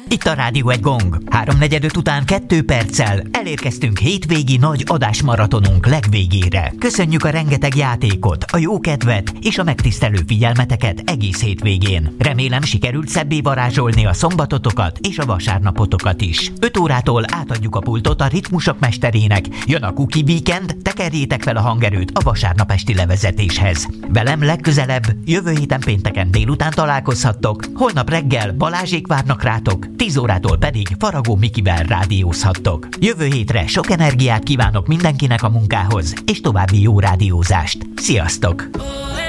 Itt a Rádió Egy Gong. 3:45 után 2 perccel elérkeztünk hétvégi nagy adásmaratonunk legvégére. Köszönjük a rengeteg játékot, a jó kedvet és a megtisztelő figyelmeteket egész hétvégén. Remélem sikerült szebbé varázsolni a szombatotokat és a vasárnapotokat is. 5 órától átadjuk a pultot a ritmusok mesterének. Jön a Cookie Weekend, tekerjétek fel a hangerőt a vasárnap esti levezetéshez. Velem legközelebb, jövő héten pénteken délután találkozhattok, holnap reggel Balázsék várnak rátok, 10 órától pedig Faragó Mikivel rádiózhattok. Jövő hétre sok energiát kívánok mindenkinek a munkához, és további jó rádiózást. Sziasztok!